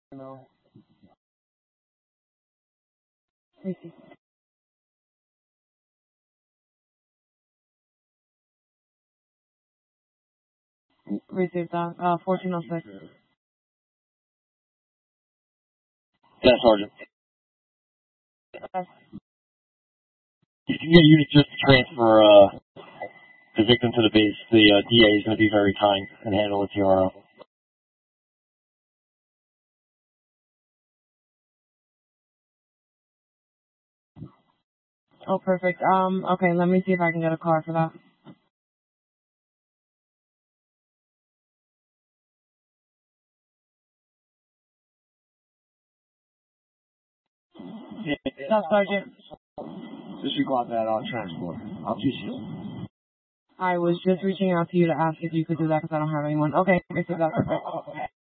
No. Receive. Received that. 1406. Yeah, Sergeant. Yes. You can get a unit just to transfer the victim to the base. The DA is going to be very kind and handle the TRO. Oh, perfect. Okay, let me see if I can get a car for that. That's Sergeant. Disregard that transport. I'll teach you. I was just reaching out to you to ask if you could do that because I don't have anyone. Okay, received that. Perfect.